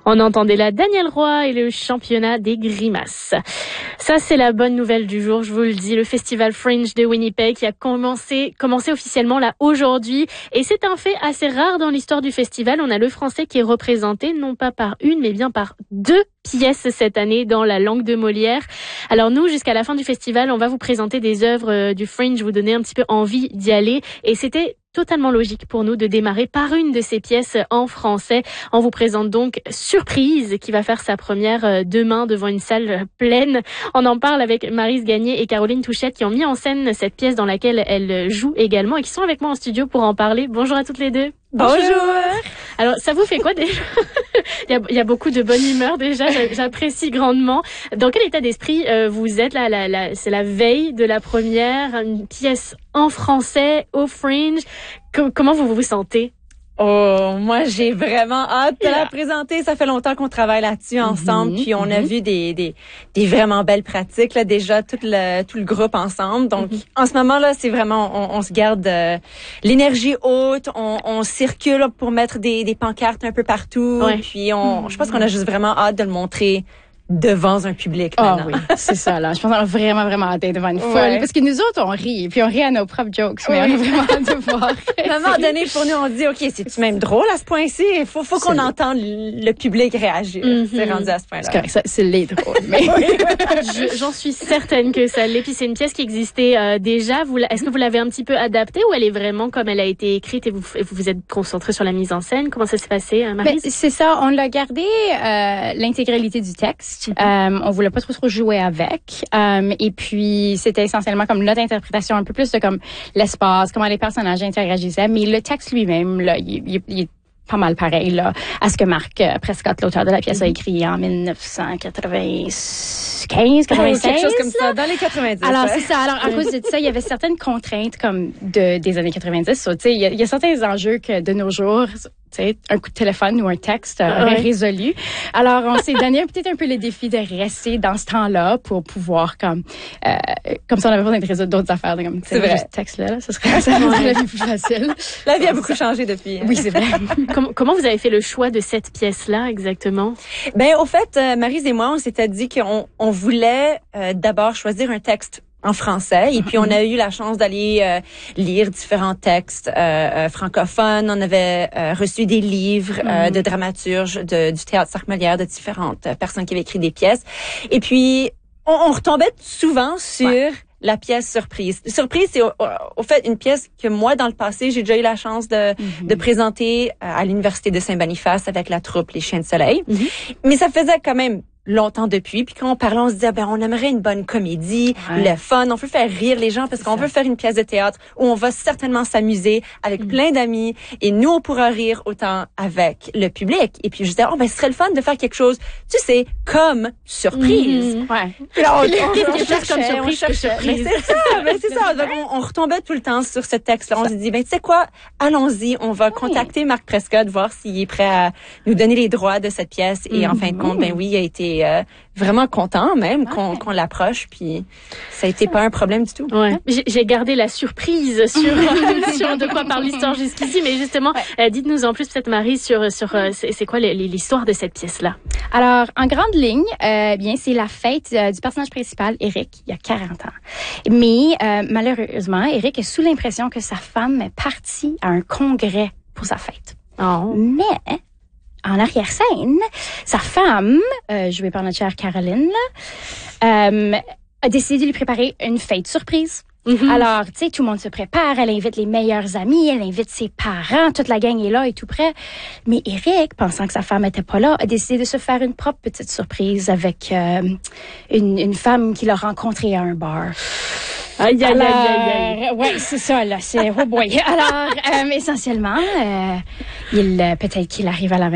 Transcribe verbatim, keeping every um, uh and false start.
On entendait là Daniel Roy et le championnat des grimaces. Ça, c'est la bonne nouvelle du jour, je vous le dis. Le festival Fringe de Winnipeg qui a commencé, commencé officiellement là aujourd'hui. Et c'est un fait assez rare dans l'histoire du festival. On a le français qui est représenté, non pas par une, mais bien par deux pièces cette année dans la langue de Molière. Alors nous, jusqu'à la fin du festival, on va vous présenter des œuvres du Fringe, vous donner un petit peu envie d'y aller. Et c'était totalement logique pour nous de démarrer par une de ces pièces en français. On vous présente donc Surprise, qui va faire sa première demain devant une salle pleine. On en parle avec Maryse Gagné et Caroline Touchette qui ont mis en scène cette pièce dans laquelle elles jouent également et qui sont avec moi en studio pour en parler. Bonjour à toutes les deux. Bonjour. Alors, ça vous fait quoi déjà? il, y a, il y a beaucoup de bonne humeur déjà, j'apprécie grandement. Dans quel état d'esprit euh, vous êtes là? La, la, c'est la veille de la première, une pièce en français au Fringe. Com- comment vous vous sentez? Oh, moi, j'ai vraiment hâte de la présenter. Ça fait longtemps qu'on travaille là-dessus ensemble, mm-hmm, puis on mm-hmm. a vu des, des, des vraiment belles pratiques, là, déjà, tout le, tout le groupe ensemble. Donc, mm-hmm. en ce moment-là, c'est vraiment, on, on se garde euh, l'énergie haute, on, on circule pour mettre des, des pancartes un peu partout, ouais. puis on, mm-hmm. je pense qu'on a juste vraiment hâte de le montrer devant un public maintenant. Ah oui, c'est ça, là. Je pense qu'on a vraiment, vraiment hâte d'être devant une foule. Ouais. Parce que nous autres, on rit, puis on rit à nos propres jokes, mais oui. on a vraiment hâte de voir. À un moment donné, pour nous, on dit, OK, c'est-tu même drôle à ce point-ci? Il faut, faut qu'on entende le public réagir. Mm-hmm. C'est rendu à ce point-là. C'est correct, ça, c'est les drôles. Mais... Je, j'en suis certaine que ça l'est. Puis c'est une pièce qui existait euh, déjà. Vous, est-ce que vous l'avez un petit peu adaptée ou elle est vraiment comme elle a été écrite et vous vous, vous êtes concentré sur la mise en scène? Comment ça s'est passé, euh, Maryse? Ben, c'est ça, on l'a gardé euh, l'intégralité du texte. Mm-hmm. Euh, on voulait pas trop trop jouer avec. Euh, et puis, c'était essentiellement comme notre interprétation, un peu plus de comme l'espace, comment les personnages interagissaient. Mais le texte lui-même, là, il, il, il est pas mal pareil là, à ce que Marc euh, Prescott, l'auteur de la pièce, mm-hmm. a écrit en dix-neuf cent quatre-vingt-quinze, quatre-vingt-seize. Quelque chose comme ça, dans les quatre-vingt-dix. Alors, c'est ça. Alors, à cause de ça, il y avait certaines contraintes comme de, des années quatre-vingt-dix. So, tu sais, il y, a, il y a certains enjeux que de nos jours, tu sais, un coup de téléphone ou un texte aurait ouais. résolu. Alors, on s'est donné peut-être un peu le défi de rester dans ce temps-là pour pouvoir comme, euh, comme ça, on avait besoin de résoudre d'autres affaires. De, comme, c'est vrai. Ce texte-là, là, ça serait, ça rendrait la vie plus facile. La vie a beaucoup changé depuis. Oui, c'est vrai. comment, comment vous avez fait le choix de cette pièce-là, exactement? Ben, au fait, euh, Maryse et moi, on s'était dit qu'on on voulait euh, d'abord choisir un texte en français et puis on a eu la chance d'aller euh, lire différents textes euh, euh, francophones. On avait euh, reçu des livres euh, de dramaturges de, du théâtre Cirque Molière, de différentes euh, personnes qui avaient écrit des pièces. Et puis on, on retombait souvent sur ouais. la pièce Surprise. Surprise, c'est au, au fait une pièce que moi, dans le passé, j'ai déjà eu la chance de, mm-hmm. de présenter à l'Université de Saint-Boniface avec la troupe Les Chiens de Soleil. Mm-hmm. Mais ça faisait quand même longtemps depuis, puis quand on parlait, on se disait ben on aimerait une bonne comédie, ouais. le fun, on veut faire rire les gens parce c'est qu'on ça. veut faire une pièce de théâtre où on va certainement s'amuser avec mm. plein d'amis et nous on pourra rire autant avec le public. Et puis je disais oh ben ce serait le fun de faire quelque chose, tu sais, comme Surprise. Mm. Ouais. Puis là, on, on, on, on cherchait, comme surprise, on cherchait. Mais c'est ça, ben c'est ça. Donc on, on retombait tout le temps sur ce texte-là. On se dit ben tu sais quoi, allons-y, on va oui. contacter Marc Prescott, voir s'il est prêt à nous donner les droits de cette pièce. Et mm. en fin de compte, ben oui, il a été Euh, vraiment content même qu'on, ouais. qu'on l'approche, puis ça a été pas un problème du tout. Ouais. J'ai, j'ai gardé la surprise sur sur de quoi parle l'histoire jusqu'ici, mais justement, ouais. euh, dites-nous en plus peut-être Marie sur sur euh, c'est, c'est quoi l'histoire de cette pièce-là. Alors en grande ligne, euh, bien c'est la fête euh, du personnage principal, Eric, il y a quarante ans. Mais euh, malheureusement, Eric est sous l'impression que sa femme est partie à un congrès pour sa fête. Oh. Mais en arrière-scène, sa femme, euh, jouée par notre chère Caroline, là, euh, a décidé de lui préparer une fête surprise. Mm-hmm. Alors, tu sais, tout le monde se prépare, elle invite les meilleurs amis, elle invite ses parents, toute la gang est là et tout prêt. Mais Eric, pensant que sa femme était pas là, a décidé de se faire une propre petite surprise avec euh, une, une femme qu'il a rencontrée à un bar. Aïe, aïe, aïe, aïe, aïe. Ouais, c'est ça, là, c'est, oh boy. Alors, euh, essentiellement, euh, il, peut-être qu'il arrive à la